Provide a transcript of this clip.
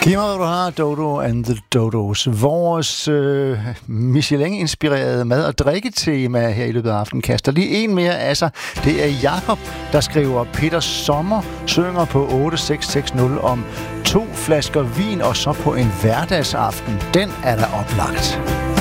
Giv mig, hvad du har, Dodo and the Dodos. Vores Michelin-inspirerede mad- og drikketema her i løbet af aftenen kaster lige en mere af sig. Det er Jakob, der skriver: Peter Sommer synger på 8660 om 2 flasker vin, og så på en hverdagsaften. Den er der oplagt.